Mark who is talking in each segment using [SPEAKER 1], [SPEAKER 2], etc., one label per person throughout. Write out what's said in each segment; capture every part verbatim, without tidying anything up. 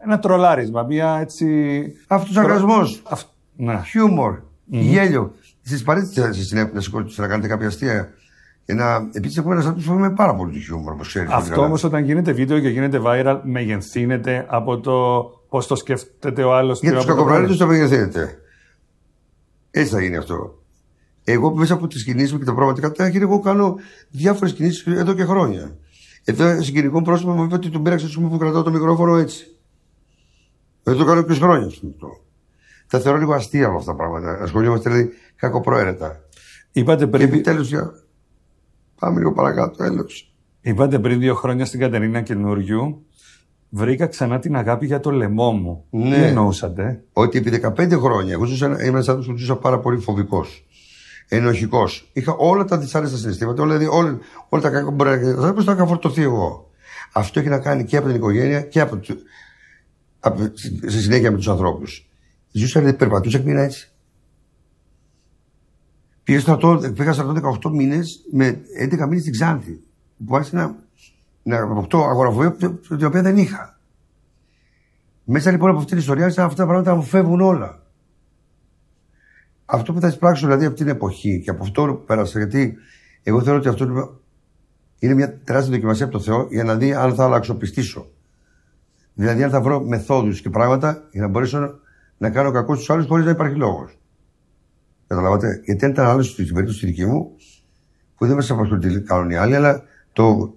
[SPEAKER 1] ένα τρολάρισμα, μια έτσι.
[SPEAKER 2] Αυτοσαρκασμός.
[SPEAKER 1] Αυ... Ναι.
[SPEAKER 2] Χιούμορ.
[SPEAKER 1] Mm-hmm.
[SPEAKER 2] Γέλιο. Στις παρέτητες να σηκώσετε να κάνετε κάποια αστεία. Επίσης, έχουμε ένας άνθρωπος που είμαι πάρα πολύ χιούμορ, όπως ξέρεις.
[SPEAKER 1] Αυτό όμως όταν γίνεται βίντεο και γίνεται viral, μεγενθύνεται από το πώς το σκέφτεται ο άλλος.
[SPEAKER 2] Για τους κακοπραγμάτες το μεγενθύνεται. Έτσι θα γίνει αυτό. Εγώ μέσα από τις κινήσεις μου και τα πραγματικά τάχυρα, εγώ κάνω διάφορες κινήσεις εδώ και χρόνια. Εδώ συγκινικό πρόσωπο μου είπε ότι τον πήραξε στο που κρατάω το μικρόφωνο έτσι. Δεν το κάνω και χρόνια αυτό. Τα θεωρώ λίγο αστεία όλα αυτά τα πράγματα. Ασχολιόμαστε δηλαδή κακοπροαίρετα.
[SPEAKER 1] Είπατε πριν.
[SPEAKER 2] Και επιτέλους για. Πάμε λίγο παρακάτω, έλος.
[SPEAKER 1] Είπατε πριν δύο χρόνια στην Κατερίνα Καινούριου, βρήκα ξανά την αγάπη για το λαιμό μου.
[SPEAKER 2] Ναι.
[SPEAKER 1] Τι εννοούσατε?
[SPEAKER 2] Ότι επί δεκαπέντε χρόνια εγώ ζούσα, ήμουν ένας άνθρωπος που ζούσα πάρα πολύ φοβικός. Ενοχικός. Είχα όλα τα δυσάρεστα συναισθήματα, όλα, δηλαδή, όλα, όλα τα κακά που μπορεί να κάνει. Θα είχα φορτωθεί εγώ. Αυτό έχει να κάνει και από την οικογένεια και από, από, σε συνέχεια με τους ανθρώπους. Ζούσα, δηλαδή, περπατούσα και μείνα έτσι. Πήγα στρατό, πήγα στρατό δεκαοκτώ μήνες με έντεκα μήνες στην Ξάνθη. Που άρχισε να, να αποκτώ αγοραφοβία την οποία δεν είχα. Μέσα λοιπόν από αυτή την ιστορία, αυτά τα πράγματα μου φεύγουν όλα. Αυτό που θα εισπράξω δηλαδή από την εποχή και από αυτό που πέρασα, γιατί εγώ θεωρώ ότι αυτό είναι μια τεράστια δοκιμασία από το Θεό για να δει αν θα αλλαξοπιστήσω. Δηλαδή, αν θα βρω μεθόδους και πράγματα για να μπορέσω να κάνω κακό στους άλλους χωρίς να υπάρχει λόγος. Καταλάβατε. Γιατί αν ήταν άλλο στην περίπτωση τη δική μου, που δεν μα απασχολεί τι κάνουν οι άλλοι, αλλά το,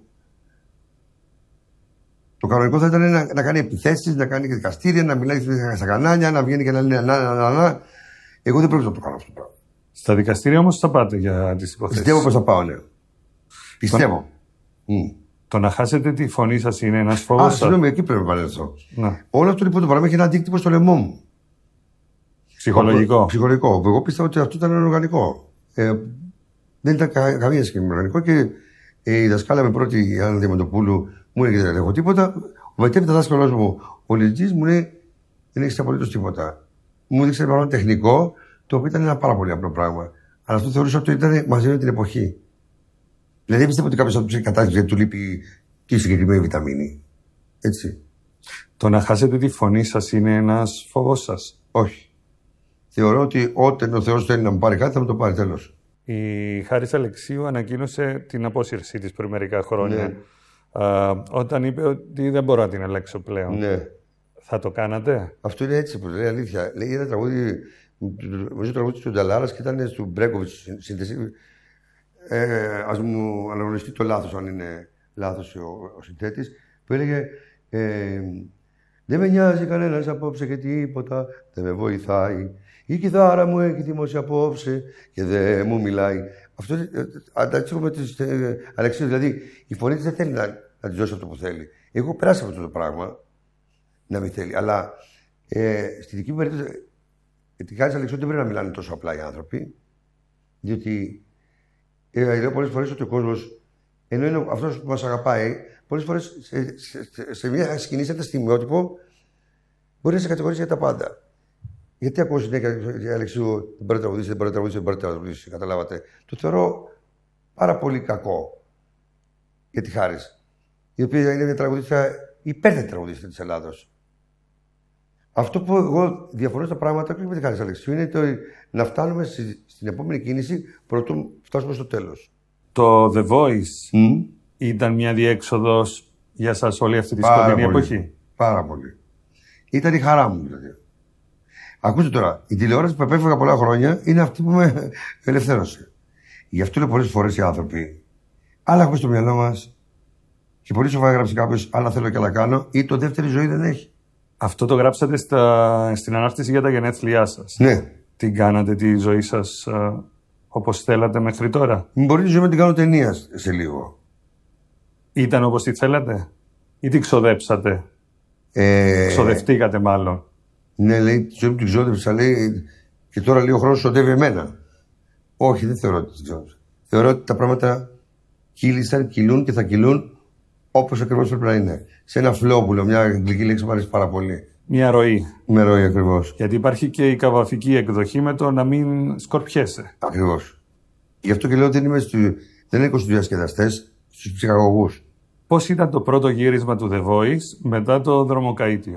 [SPEAKER 2] το κανονικό θα ήταν να, να κάνει επιθέσεις, να κάνει δικαστήρια, να μιλάει στα κανάλια, να βγαίνει και να λέει να, να, να, να. Εγώ δεν πρόκειται να το κάνω αυτό το πράγμα.
[SPEAKER 1] Στα δικαστήρια όμως θα πάτε για τις υποθέσεις.
[SPEAKER 2] Πιστεύω πως θα πάω, ναι. Πιστεύω.
[SPEAKER 1] Το, mm. το να χάσετε τη φωνή σας είναι ένας φόβος.
[SPEAKER 2] Α, συγγνώμη, εκεί πρέπει να παρέλθω.
[SPEAKER 1] Ναι.
[SPEAKER 2] Όλο αυτό λοιπόν το πράγμα έχει ένα αντίκτυπο στο λαιμό μου.
[SPEAKER 1] Ψυχολογικό.
[SPEAKER 2] Ψυχολογικό. Εγώ πίστευα ότι αυτό ήταν οργανικό. Ε, δεν ήταν κα, καμία σχέση με οργανικό και ε, η δασκάλα με πρώτη, η Άννα Διαμαντοπούλου, μου έλεγε δεν έχω τίποτα. Ο μετέπειτα δάσκαλος μου, ο Λιτζής, μου λέει δεν έχει απολύτως τίποτα. Μου δείξε ένα πράγμα τεχνικό, το οποίο ήταν ένα πάρα πολύ απλό πράγμα. Αλλά αυτό θεωρούσα ότι ήταν μαζί με την εποχή. Δηλαδή, πιστεύω ότι κάποιο θα του ψάξει κατάσταση γιατί του λείπει τη συγκεκριμένη βιταμίνη. Έτσι.
[SPEAKER 1] Το να χάσετε τη φωνή σας είναι ένας φόβος σας?
[SPEAKER 2] Όχι. Θεωρώ ότι όταν ο Θεός θέλει να μου πάρει κάτι, θα μου το πάρει, τέλος.
[SPEAKER 1] Η Χάρις Αλεξίου ανακοίνωσε την απόσυρσή της πριν μερικά χρόνια.
[SPEAKER 2] Ναι.
[SPEAKER 1] Α, όταν είπε ότι δεν μπορώ να την αλλάξω πλέον.
[SPEAKER 2] Ναι.
[SPEAKER 1] Θα το κάνατε?
[SPEAKER 2] Αυτό είναι έτσι, πως λέει αλήθεια. Λέει ένα τραγούδι, νομίζω τραγούδι του Νταλάρας και ήταν του Μπρέκοβιτς σύνθεση. Ε, ας μου αναγνωριστεί το λάθος, αν είναι λάθος ο, ο συνθέτης, που έλεγε ε, δεν με νοιάζει κανένας απόψε και τίποτα, δεν με βοηθάει. Η κιθάρα μου έχει θυμώσει απόψε και δεν μου μιλάει. Αυτό αντάξω με τις ε, Αλεξίου, δηλαδή η φωνή της δεν θέλει να, να της δώσει αυτό που θέλει. Εγώ περάσα από αυτό το πράγμα, να μην θέλει. Αλλά ε, στη δική μου περίπτωση, τη Χάρις Αλεξίου δεν πρέπει να μιλάνε τόσο απλά οι άνθρωποι, διότι ε, λέω πολλές φορές ότι ο κόσμος, ενώ είναι αυτός που μας αγαπάει, πολλές φορές σε, σε, σε, σε μια σκηνή, σε ένα στιγμιότυπο, μπορεί να σε κατηγορήσει για τα πάντα. Γιατί ακούω συνέχεια, Αλεξίου, δεν μπορεί να τραγουδήσει, δεν μπορεί να τραγουδήσει, δεν μπορεί να τραγουδήσει. Καταλάβατε. Το θεωρώ πάρα πολύ κακό για τη Χάρις, η οποία είναι μια τραγουδίστρια, υπέρθετη τραγουδίστρια της Ελλάδος. Αυτό που εγώ διαφωνώ στα πράγματα και με τη Χάρις Αλεξίου είναι το να φτάνουμε στη, στην επόμενη κίνηση πρωτού φτάσουμε στο τέλος.
[SPEAKER 1] Το The Voice
[SPEAKER 2] Mm.
[SPEAKER 1] ήταν μια διέξοδος για σας όλη αυτή τη
[SPEAKER 2] Πάρα
[SPEAKER 1] σκοτεινή
[SPEAKER 2] πολύ.
[SPEAKER 1] εποχή?
[SPEAKER 2] Πάρα πολύ. Ήταν η χαρά μου δηλαδή. Ακούστε τώρα, η τηλεόραση που επέφυγα πολλά χρόνια είναι αυτή που με ελευθέρωσε. Γι' αυτό λέω πολλές φορές οι άνθρωποι, άλλα έχουμε στο μυαλό μας και πολύ σοβαρά γράψει κάποιος, άλλα θέλω και άλλα κάνω, ή το δεύτερη ζωή δεν έχει.
[SPEAKER 1] Αυτό το γράψατε στα, στην ανάρτηση για τα γενέθλιά σας.
[SPEAKER 2] Ναι.
[SPEAKER 1] Την κάνατε τη ζωή σας α, όπως θέλατε μέχρι τώρα?
[SPEAKER 2] Μπορεί τη ζωή να την κάνω ταινία σε λίγο.
[SPEAKER 1] Ήταν όπως τη θέλατε ή την ξοδέψατε?
[SPEAKER 2] Ε...
[SPEAKER 1] Ξοδευτήκατε μάλλον.
[SPEAKER 2] Ναι, λέει, τη ζωή μου την ξόδεψα, λέει, και τώρα λέει ο χρόνος οδεύει εμένα. Όχι, δεν θεωρώ ότι την ξόδεψα. Θεωρώ ότι τα πράγματα κύλησαν, κυλούν και θα κυλούν όπως ακριβώς πρέπει να είναι. Σε ένα flow που λέω, μια αγγλική λέξη μου αρέσει πάρα πολύ.
[SPEAKER 1] Μια ροή.
[SPEAKER 2] Μια ροή ακριβώς.
[SPEAKER 1] Γιατί υπάρχει και η καβαφική εκδοχή με το να μην σκορπιέσαι.
[SPEAKER 2] Ακριβώς. Γι' αυτό και λέω ότι δεν είμαι στου... δεν έχω στους διασκεδαστές, στους ψυχαγωγούς.
[SPEAKER 1] Πώς ήταν το πρώτο γύρισμα του The Voice μετά το δρομοκαΐτιο?